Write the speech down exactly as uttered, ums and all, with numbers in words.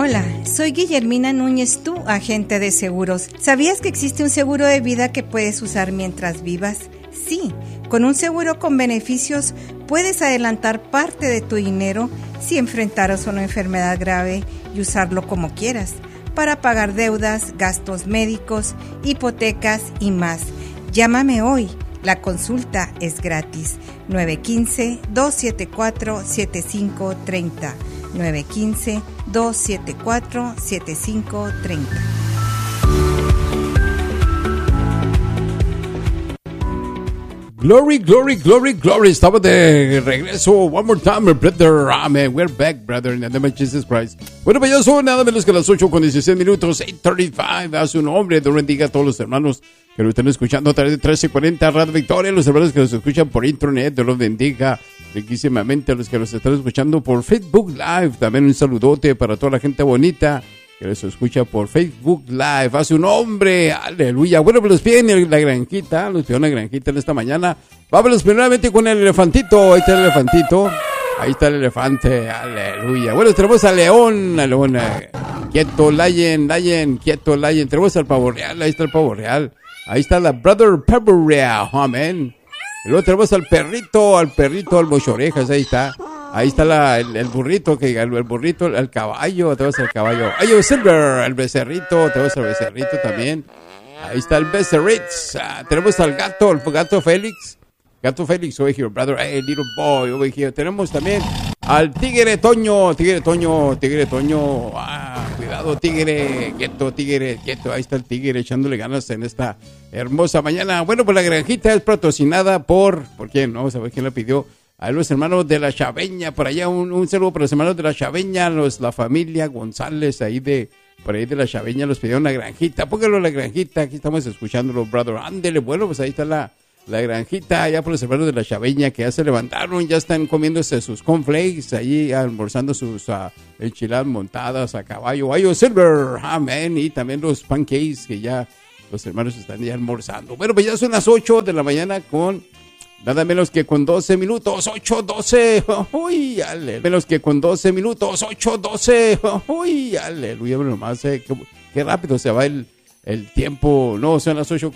Hola, soy Guillermina Núñez, tu agente de seguros. ¿Sabías que existe un seguro de vida que puedes usar mientras vivas? Sí, con un seguro con beneficios puedes adelantar parte de tu dinero si enfrentaras una enfermedad grave y usarlo como quieras, para pagar deudas, gastos médicos, hipotecas y más. Llámame hoy. La consulta es gratis. nueve uno cinco, dos siete cuatro, siete cinco tres cero. nueve uno cinco, dos siete cuatro, siete cinco tres cero. Glory, glory, glory, glory. Estamos de regreso. One more time, brother. Amen. We're back, brother, in the name of Jesus Christ. Bueno, pues ya son nada menos que las ocho con dieciséis minutos. ocho treinta y cinco. A su nombre. Dios bendiga a todos los hermanos que lo están escuchando a través de trece cuarenta Radio Victoria. Los hermanos que nos escuchan por internet. Dios los bendiga riquísimamente a los que nos están escuchando por Facebook Live. También un saludote para toda la gente bonita que los escucha por Facebook Live. A su nombre, aleluya. Bueno, pues los piden la granjita, los piden la granjita en esta mañana. Vámonos primeramente con el elefantito. Ahí está el elefantito. Ahí está el elefante, aleluya. Bueno, tenemos a León, a León. Eh, quieto, Lion, Lion, quieto, Lion. Tenemos al pavo real, ahí está el pavo real. Ahí está la Brother Pavo Real, amén. Y luego tenemos al perrito, al perrito, al mochorejas, ahí está. Ahí está la, el, el burrito, que el, el burrito, el, el caballo, tenemos el caballo. Ay, el Silver, el becerrito, tenemos el becerrito también. Ahí está el becerritz. Ah, tenemos al gato, el gato Félix. Gato Félix, over here, brother. Hey, little boy, over here. Tenemos también al tigre Toño, tigre Toño, tigre Toño. Ah, cuidado, tigre, quieto, tigre, quieto. Ahí está el tigre echándole ganas en esta hermosa mañana. Bueno, pues la granjita es patrocinada por, ¿por quién? Vamos a ver quién la pidió. A los hermanos de la Chaveña, por allá un, un saludo para los hermanos de la Chaveña, los, la familia González, ahí de, por ahí de la Chaveña, los pidieron la granjita, póngalo la granjita, aquí estamos escuchándolo, brother, ándele, bueno, pues ahí está la, la granjita, allá por los hermanos de la Chaveña, que ya se levantaron, ya están comiéndose sus cornflakes, ahí almorzando sus uh, enchiladas montadas a caballo, ay, Silver, amén, y también los pancakes, que ya los hermanos están ya almorzando. Bueno, pues ya son las ocho de la mañana con... Nada menos que con doce minutos, ocho doce, uy, aleluya. Menos que con doce minutos, ocho doce, uy, aleluya, nomás, eh, qué, qué rápido se va el, el tiempo, no, son las ocho